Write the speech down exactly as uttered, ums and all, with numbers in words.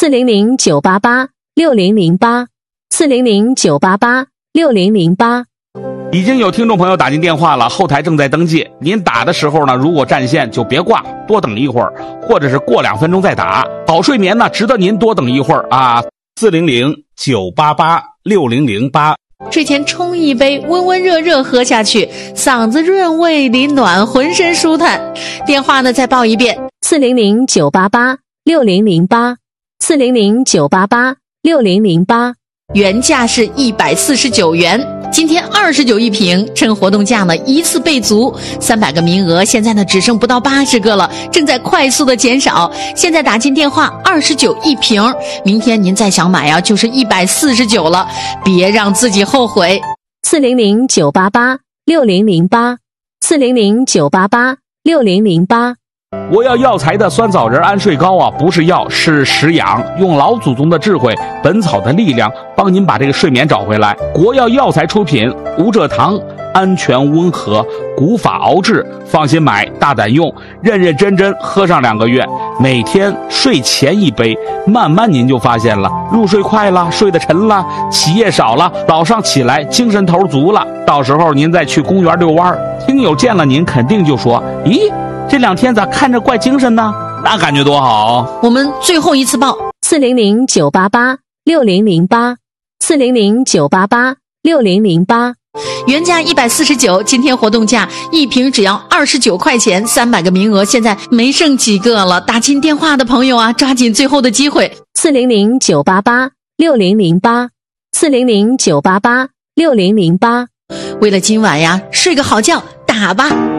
四零零九八八六零零八，四零零九八八六零零八。 已经有听众朋友打进电话了，后台正在登记。您打的时候呢，如果占线就别挂，多等一会儿，或者是过两分钟再打。好睡眠呢，值得您多等一会儿啊。四零零九八八六零零八。 睡前冲一杯温温热热喝下去，嗓子润胃里暖，浑身舒坦。电话呢再报一遍： 四零零九八八六零零八，四零零九八八六零零八。 原价是一百四十九元，今天二十九一瓶，趁活动价呢一次备足，三百个名额，现在呢只剩不到八十个了，正在快速的减少。现在打进电话二十九一瓶，明天您再想买啊，就是一百四十九了，别让自己后悔。 四零零九八八六零零八，四零零九八八六零零八。 我要药材的酸枣仁安睡膏啊，不是药，是食养，用老祖宗的智慧，本草的力量，帮您把这个睡眠找回来。国药药材出品，无蔗糖，安全温和，古法熬制，放心买，大胆用，认认真真喝上两个月，每天睡前一杯，慢慢您就发现了，入睡快了，睡得沉了，起夜少了，早上起来精神头足了。到时候您再去公园遛弯，听友见了您肯定就说：咦，这两天咋看着怪精神呢？那感觉多好。 我们最后一次报： 四零零九八八六零零八，四零零九八八六零零八。 原价一百四十九，今天活动价一瓶只要二十九块钱，三百个名额，现在没剩几个了。打进电话的朋友啊，抓紧最后的机会。 四零零九八八六零零八，四零零九八八六零零八。 为了今晚呀，睡个好觉，打吧。